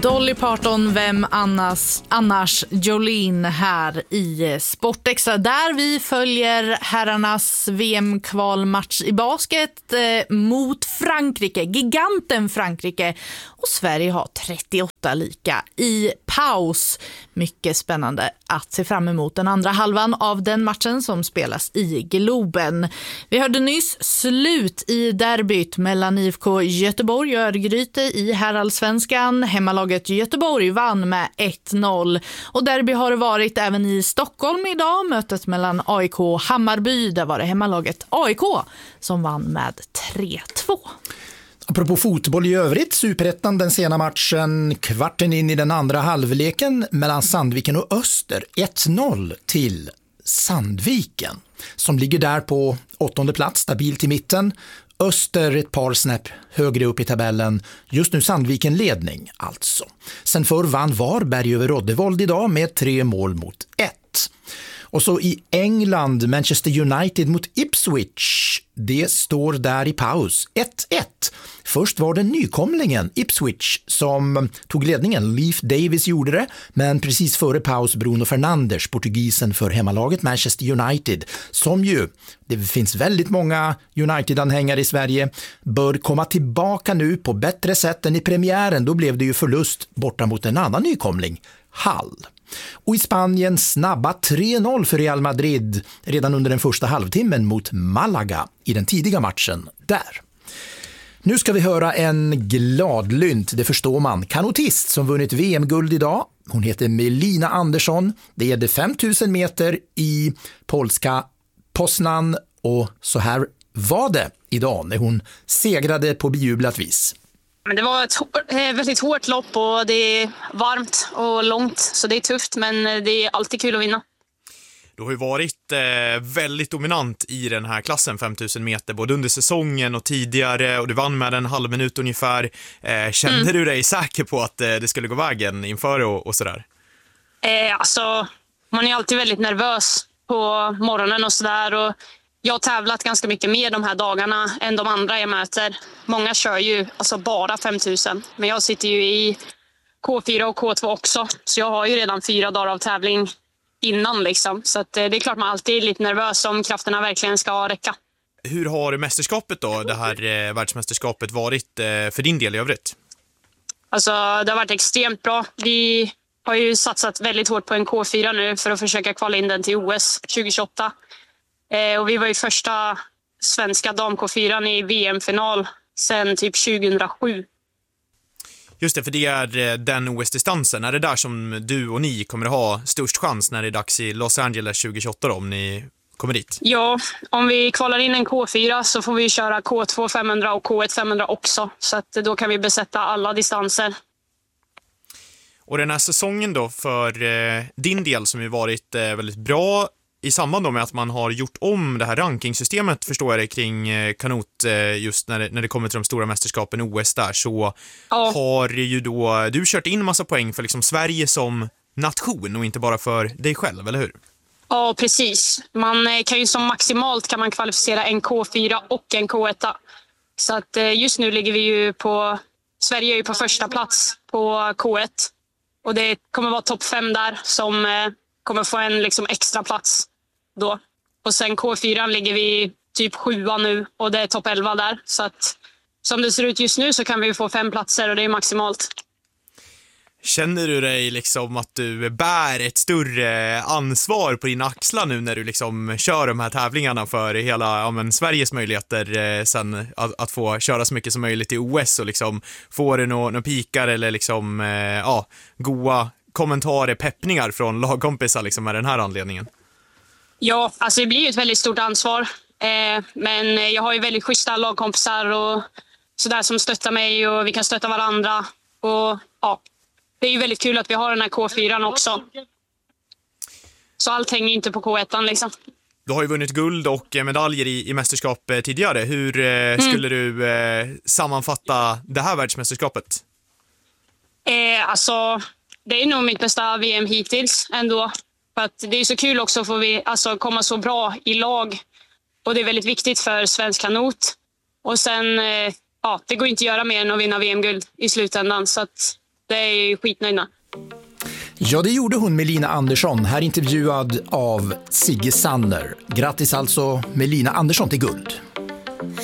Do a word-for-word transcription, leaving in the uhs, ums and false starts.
Dolly Parton, vem annars, annars Jolene här i Sportextra där vi följer herrarnas V M-kvalmatch i basket eh, mot Frankrike, giganten Frankrike, och Sverige har trettioåtta lika i paus. Mycket spännande att se fram emot den andra halvan av den matchen som spelas i Globen. Vi hörde nyss slut i derbyt mellan I F K Göteborg och Örgryte i herrallsvenskan. Hemmalaget Göteborg vann med ett noll. Och derby har det varit även i Stockholm idag. Mötet mellan A I K och Hammarby, där var det hemmalaget A I K som vann med tre två. Apropå fotboll i övrigt, Superettan den sena matchen, kvarten in i den andra halvleken mellan Sandviken och Öster, ett noll till Sandviken, som ligger där på åttonde plats, stabilt i mitten. Öster ett par snäpp högre upp i tabellen. Just nu Sandviken ledning alltså. Sen förr vann Varberg över Roddevold idag med tre mål mot ett. Och så i England, Manchester United mot Ipswich. Det står där i paus, ett ett. Först var det nykomlingen Ipswich som tog ledningen. Leif Davis gjorde det, men precis före paus Bruno Fernandes, portugisen för hemmalaget Manchester United, som ju, det finns väldigt många United-anhängare i Sverige, bör komma tillbaka nu på bättre sätt än i premiären. Då blev det ju förlust borta mot en annan nykomling, Hull. Och i Spanien snabba tre noll för Real Madrid redan under den första halvtimmen mot Malaga i den tidiga matchen där. Nu ska vi höra en gladlynt, det förstår man, kanotist som vunnit V M-guld idag. Hon heter Melina Andersson. Det är det femtusen meter i polska Poznan, och så här var det idag när hon segrade på bejublat vis. Men det var ett väldigt hårt lopp och det är varmt och långt, så det är tufft, men det är alltid kul att vinna. Du har ju varit eh, väldigt dominant i den här klassen femtusen meter, både under säsongen och tidigare, och du vann med en halv minut ungefär. Eh, kände mm. du dig säker på att eh, det skulle gå vägen inför och, och sådär? Eh, alltså, man är alltid väldigt nervös på morgonen och sådär, och jag har tävlat ganska mycket mer de här dagarna än de andra jag möter. Många kör ju alltså bara femtusen, men jag sitter ju i K fyra och K två också, så jag har ju redan fyra dagar av tävling innan liksom. Så att det är klart man alltid är lite nervös om krafterna verkligen ska räcka. Hur har mästerskapet då, det här eh, världsmästerskapet, varit eh, för din del i övrigt? Alltså det har varit extremt bra. Vi har ju satsat väldigt hårt på en K fyra nu för att försöka kvala in den till O S tjugohundratjugoåtta. Eh, och vi var ju första svenska dam K fyra i V M-final sedan typ tjugohundrasju. Just det, för det är den O S-distansen. Är det där som du och ni kommer att ha störst chans när det är dags i Los Angeles tjugohundratjugoåtta då, om ni kommer dit? Ja, om vi kvalar in en K fyra så får vi köra K två femhundra och K ett femhundra också. Så att då kan vi besätta alla distanser. Och den här säsongen då för eh, din del som ju varit eh, väldigt bra i samband då med att man har gjort om det här rankingsystemet, förstår jag det, kring eh, kanot eh, just när det, när det kommer till de stora mästerskapen O S där, så ja. Har ju då du kört in massa poäng för liksom Sverige som nation och inte bara för dig själv, eller hur? Ja, precis. Man kan ju som maximalt kan man kvalificera en K fyra och en K ett. Så att eh, just nu ligger vi ju på, Sverige är ju på första plats på K ett. Och det kommer vara topp fem där som eh, kommer få en liksom extra plats då. Och sen K fyra ligger vi typ sjua nu och det är topp elva där. Så att som det ser ut just nu så kan vi få fem platser och det är maximalt. Känner du dig liksom att du bär ett större ansvar på dina axlar nu när du liksom kör de här tävlingarna för hela ja, men Sveriges möjligheter eh, sen att, att få köra så mycket som möjligt i O S och liksom får du några pikar eller liksom eh, ja, goa kommentarer, peppningar från lagkompisar liksom med den här anledningen? Ja, alltså det blir ju ett väldigt stort ansvar. Eh, men jag har ju väldigt schyssta lagkompisar och sådär som stöttar mig och vi kan stötta varandra. Och ja, det är ju väldigt kul att vi har den här K fyra också. Så allt hänger inte på K ett liksom. Du har ju vunnit guld och medaljer i, i mästerskap tidigare. Hur eh, skulle mm. du eh, sammanfatta det här världsmästerskapet? Eh, alltså, det är nog mitt bästa V M hittills ändå. För att det är så kul också att få vi, alltså, komma så bra i lag. Och det är väldigt viktigt för svensk kanot. Och sen, eh, ja, det går inte att göra mer än att vinna V M-guld i slutändan. Så att det är jag skitnöjd med. Ja, det gjorde hon, Melina Andersson, här intervjuad av Sigge Sanner. Grattis alltså Melina Andersson till guld.